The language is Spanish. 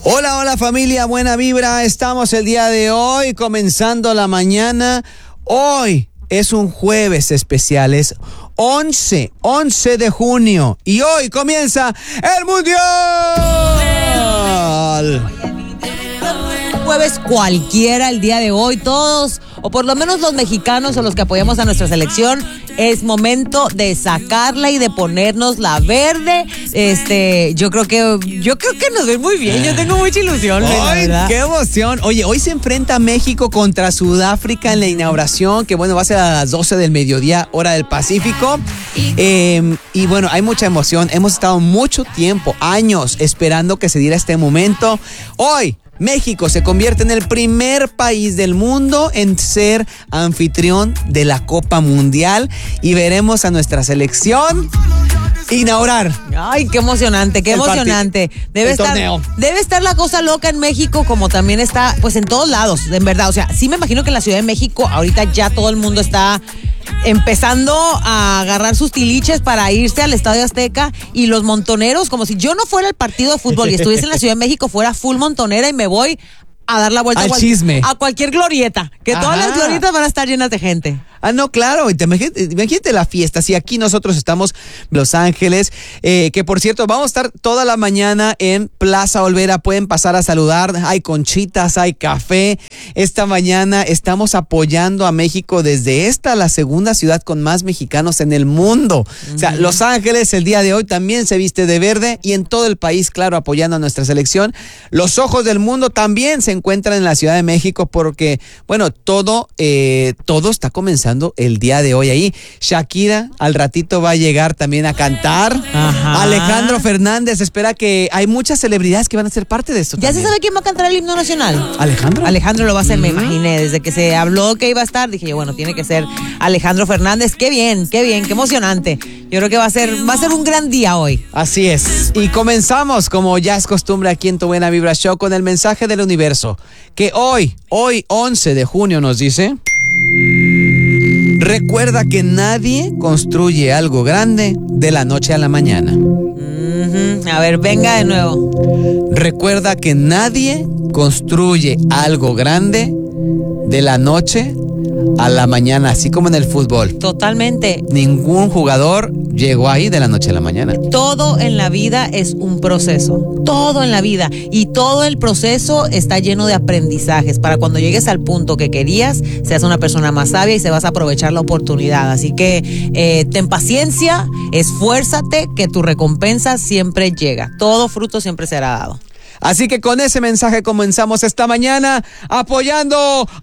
Hola, hola familia, buena vibra. Estamos el día de hoy comenzando la mañana. Hoy es un jueves especial, es 11 de junio y hoy comienza el Mundial. Jueves cualquiera el día de hoy, todos, o por lo menos los mexicanos o los que apoyamos a nuestra selección, es momento de sacarla y de ponernos la verde. Yo creo que nos ve muy bien. Yo tengo mucha ilusión, la verdad. ¡Qué emoción! Oye, hoy se enfrenta México contra Sudáfrica en la inauguración, que bueno, va a ser a las 12 del mediodía, hora del Pacífico. Y bueno, hay mucha emoción. Hemos estado mucho tiempo, años, esperando que se diera este momento. Hoy México se convierte en el primer país del mundo en ser anfitrión de la Copa Mundial y veremos a nuestra selección inaugurar. Ay, qué emocionante, qué emocionante. Debe estar la cosa loca en México, como también está, pues en todos lados, en verdad. O sea, sí me imagino que en la Ciudad de México ahorita ya todo el mundo está empezando a agarrar sus tiliches para irse al Estadio Azteca, y los montoneros, como si yo no fuera el partido de fútbol y estuviese en la Ciudad de México, fuera full montonera y me voy a dar la vuelta a cualquier glorieta, que todas las glorietas van a estar llenas de gente. Ah, no, claro, imagínate la fiesta. Si aquí nosotros estamos en Los Ángeles, que por cierto, vamos a estar toda la mañana en Plaza Olvera, pueden pasar a saludar, hay conchitas, hay café. Esta mañana estamos apoyando a México desde la segunda ciudad con más mexicanos en el mundo. O sea, Los Ángeles el día de hoy también se viste de verde y en todo el país, claro, apoyando a nuestra selección. Los ojos del mundo también se encuentran en la Ciudad de México porque, bueno, todo está comenzando el día de hoy ahí. Shakira al ratito va a llegar también a cantar. Ajá. Alejandro Fernández, espera que hay muchas celebridades que van a ser parte de esto. ¿Ya también se sabe quién va a cantar el himno nacional? Alejandro lo va a hacer, me imaginé. Desde que se habló que iba a estar, dije yo, bueno, tiene que ser Alejandro Fernández. Qué bien, qué emocionante. Yo creo que va a ser un gran día hoy. Así es. Y comenzamos, como ya es costumbre aquí en Tu Buena Vibra Show, con el mensaje del universo, que hoy 11 de junio nos dice: recuerda que nadie construye algo grande de la noche a la mañana. A ver, venga de nuevo. Recuerda que nadie construye algo grande de la noche a la mañana, así como en el fútbol. Totalmente. Ningún jugador llegó ahí de la noche a la mañana. Todo en la vida es un proceso. Todo en la vida. Y todo el proceso está lleno de aprendizajes. Para cuando llegues al punto que querías, seas una persona más sabia y se vas a aprovechar la oportunidad. Así que ten paciencia, esfuérzate, que tu recompensa siempre llega. Todo fruto siempre será dado. Así que con ese mensaje comenzamos esta mañana apoyando